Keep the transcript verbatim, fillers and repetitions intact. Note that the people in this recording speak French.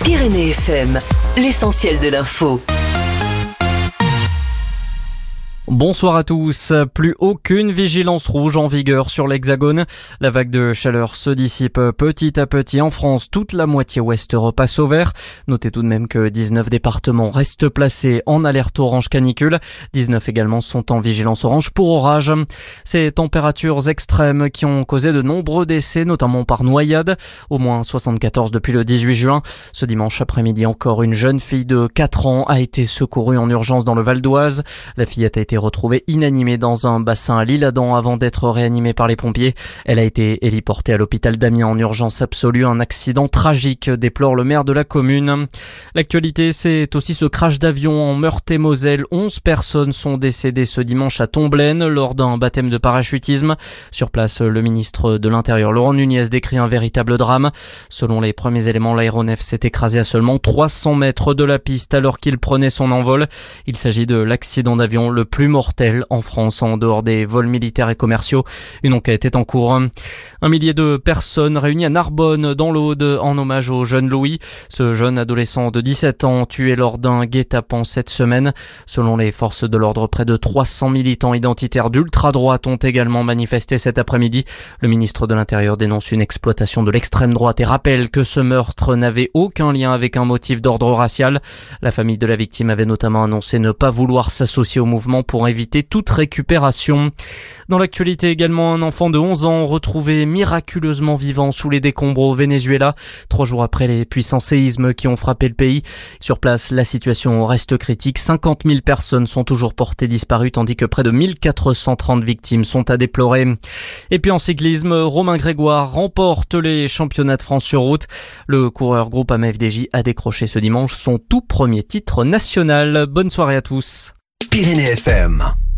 Pyrénées F M, l'essentiel de l'info. Bonsoir à tous. Plus aucune vigilance rouge en vigueur sur l'Hexagone. La vague de chaleur se dissipe petit à petit en France. Toute la moitié ouest repasse au vert. Notez tout de même que dix-neuf départements restent placés en alerte orange canicule. dix-neuf également sont en vigilance orange pour orage. Ces températures extrêmes qui ont causé de nombreux décès, notamment par noyade. Au moins soixante-quatorze depuis le dix-huit juin. Ce dimanche après-midi encore, une jeune fille de quatre ans a été secourue en urgence dans le Val d'Oise. La fillette a été retrouvée inanimée dans un bassin à l'Isle-Adam avant d'être réanimée par les pompiers. Elle a été héliportée à l'hôpital d'Amiens en urgence absolue. Un accident tragique, déplore le maire de la commune. L'actualité, c'est aussi ce crash d'avion en Meurthe-et-Moselle. onze personnes sont décédées ce dimanche à Tomblaine lors d'un baptême de parachutisme. Sur place, le ministre de l'Intérieur, Laurent Nunez, décrit un véritable drame. Selon les premiers éléments, l'aéronef s'est écrasé à seulement trois cents mètres de la piste alors qu'il prenait son envol. Il s'agit de l'accident d'avion le plus mortel en France en dehors des vols militaires et commerciaux. Une enquête est en cours. Un millier de personnes réunies à Narbonne dans l'Aude en hommage au jeune Louis. Ce jeune adolescent de dix-sept ans tué lors d'un guet-apens cette semaine. Selon les forces de l'ordre, près de trois cents militants identitaires d'ultra-droite ont également manifesté cet après-midi. Le ministre de l'Intérieur dénonce une exploitation de l'extrême droite et rappelle que ce meurtre n'avait aucun lien avec un motif d'ordre racial. La famille de la victime avait notamment annoncé ne pas vouloir s'associer au mouvement pour éviter toute récupération. Dans l'actualité également, un enfant de onze ans retrouvé miraculeusement vivant sous les décombres au Venezuela, trois jours après les puissants séismes qui ont frappé le pays. Sur place, la situation reste critique. cinquante mille personnes sont toujours portées disparues, tandis que près de mille quatre cent trente victimes sont à déplorer. Et puis en cyclisme, Romain Grégoire remporte les championnats de France sur route. Le coureur groupe A M F D J a décroché ce dimanche son tout premier titre national. Bonne soirée à tous. Pyrénées F M.